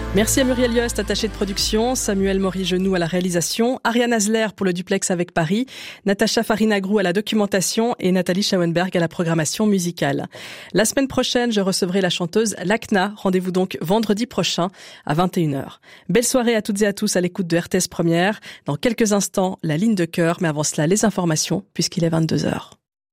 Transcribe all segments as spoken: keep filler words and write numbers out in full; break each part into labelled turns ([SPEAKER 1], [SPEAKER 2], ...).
[SPEAKER 1] Merci à Muriel Yost, attachée de production, Samuel Maury-Genoux à la réalisation, Ariane Azler pour le duplex avec Paris, Natacha Farinagrou à la documentation et Nathalie Schauenberg à la programmation musicale. La semaine prochaine, je recevrai la chanteuse Lakna. Rendez-vous donc vendredi prochain à vingt et une heures. Belle soirée à toutes et à tous à l'écoute de R T S Première. Dans quelques instants, la ligne de cœur, mais avant cela, les informations puisqu'il est vingt-deux heures.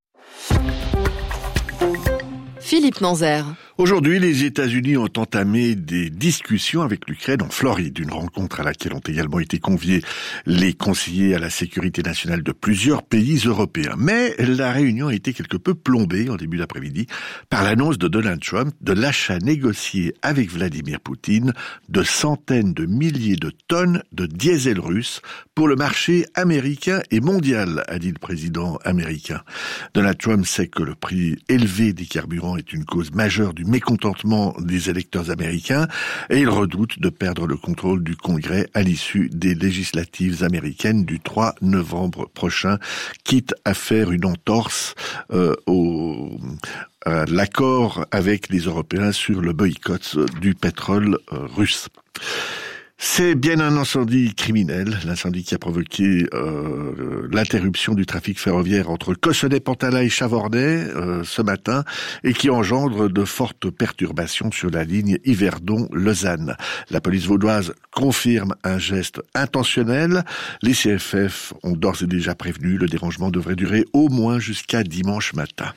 [SPEAKER 2] Philippe Nanzer.
[SPEAKER 3] Aujourd'hui, les États-Unis ont entamé des discussions avec l'Ukraine en Floride, une rencontre à laquelle ont également été conviés les conseillers à la sécurité nationale de plusieurs pays européens. Mais la réunion a été quelque peu plombée en début d'après-midi par l'annonce de Donald Trump de l'achat négocié avec Vladimir Poutine de centaines de milliers de tonnes de diesel russe pour le marché américain et mondial, a dit le président américain. Donald Trump sait que le prix élevé des carburants est une cause majeure du mécontentement des électeurs américains et il redoute de perdre le contrôle du Congrès à l'issue des législatives américaines du trois novembre prochain, quitte à faire une entorse euh, au à l'accord avec les Européens sur le boycott du pétrole euh, russe. C'est bien un incendie criminel, l'incendie qui a provoqué euh, l'interruption du trafic ferroviaire entre Cossonay-Pantala et Chavornay euh, ce matin et qui engendre de fortes perturbations sur la ligne Yverdon-Lausanne. La police vaudoise confirme un geste intentionnel. Les C F F ont d'ores et déjà prévenu, le dérangement devrait durer au moins jusqu'à dimanche matin.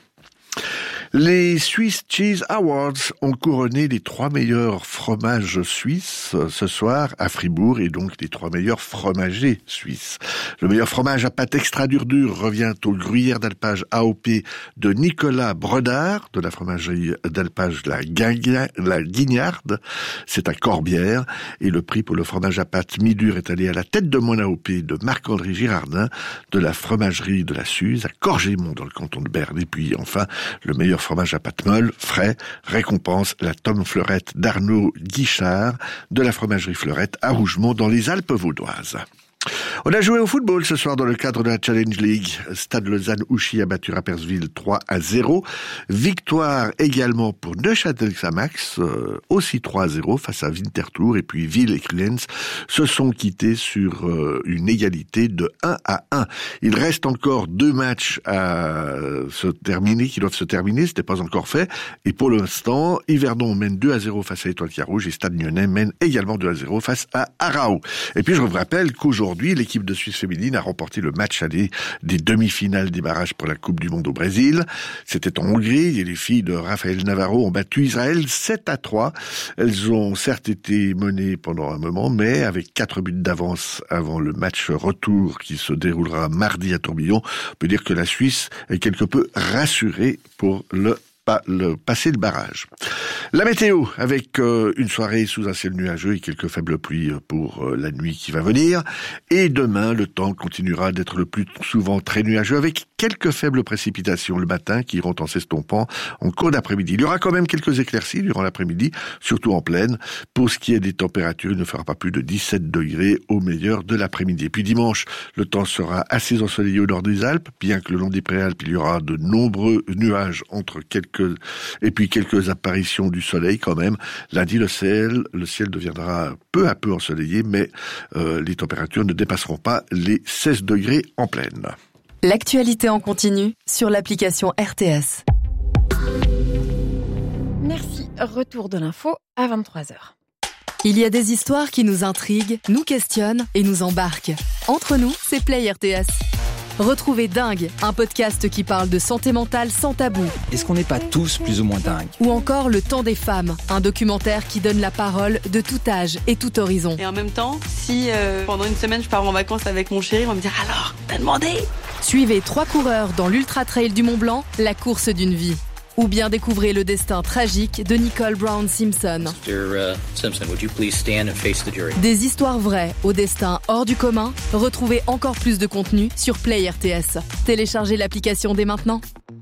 [SPEAKER 3] Les Swiss Cheese Awards ont couronné les trois meilleurs fromages suisses ce soir à Fribourg et donc les trois meilleurs fromagers suisses. Le meilleur fromage à pâte extra dur dur revient au gruyère d'alpage A O P de Nicolas Bredard de la fromagerie d'alpage La, Guigna, la Guignarde. C'est à Corbière et le prix pour le fromage à pâte mi-dur est allé à la tête de mon A O P de Marc-André Girardin de la fromagerie de la Suze à Corgémont dans le canton de Berne. Et puis enfin, le meilleur fromage à pâte molle, frais, récompense la Tom Fleurette d'Arnaud Guichard de la fromagerie Fleurette à Rougemont dans les Alpes vaudoises. On a joué au football ce soir dans le cadre de la Challenge League. Stade Lausanne-Ouchy a battu Rapperswil trois à zéro. Victoire également pour Neuchâtel-Xamax, euh, aussi trois à zéro face à Winterthur. Et puis Ville et Cruens se sont quittés sur euh, une égalité de un à un. Il reste encore deux matchs à se terminer, qui doivent se terminer. C'était pas encore fait. Et pour l'instant, Yverdon mène deux à zéro face à Étoile Carouge et Stade Lyonnais mène également deux à zéro face à Arao. Et puis je vous rappelle qu'aujourd'hui, l'équipe de Suisse féminine a remporté le match aller des demi-finales des barrages pour la Coupe du Monde au Brésil. C'était en Hongrie et les filles de Raphaël Navarro ont battu Israël sept à trois. Elles ont certes été menées pendant un moment, mais avec quatre buts d'avance avant le match retour qui se déroulera mardi à Tourbillon, on peut dire que la Suisse est quelque peu rassurée pour le pas le passer le barrage. La météo, avec euh, une soirée sous un ciel nuageux et quelques faibles pluies pour euh, la nuit qui va venir. Et demain, le temps continuera d'être le plus souvent très nuageux, avec quelques faibles précipitations le matin qui iront en s'estompant en cours d'après-midi. Il y aura quand même quelques éclaircies durant l'après-midi, surtout en plaine. Pour ce qui est des températures, il ne fera pas plus de dix-sept degrés au meilleur de l'après-midi. Et puis dimanche, le temps sera assez ensoleillé au nord des Alpes, bien que le long des Préalpes, il y aura de nombreux nuages entre quelques et puis quelques apparitions du soleil quand même. Lundi, le ciel, le ciel deviendra peu à peu ensoleillé, mais euh, les températures ne dépasseront pas les seize degrés en pleine.
[SPEAKER 2] L'actualité en continu sur l'application R T S.
[SPEAKER 4] Merci. Retour de l'info à vingt-trois heures.
[SPEAKER 2] Il y a des histoires qui nous intriguent, nous questionnent et nous embarquent. Entre nous, c'est Play R T S. Retrouvez Dingue, un podcast qui parle de santé mentale sans tabou.
[SPEAKER 5] Est-ce qu'on n'est pas tous plus ou moins dingues ?
[SPEAKER 2] Ou encore Le Temps des femmes, un documentaire qui donne la parole de tout âge et tout horizon.
[SPEAKER 6] Et en même temps, si euh, pendant une semaine je pars en vacances avec mon chéri, on va me dire « Alors, t'as demandé ?»
[SPEAKER 2] Suivez trois coureurs dans l'Ultra Trail du Mont Blanc, la course d'une vie. Ou bien découvrez le destin tragique de Nicole Brown Simpson.
[SPEAKER 7] mister Simpson, would you please stand and face the jury?
[SPEAKER 2] Des histoires vraies au destin hors du commun. Retrouvez encore plus de contenu sur Play R T S. Téléchargez l'application dès maintenant.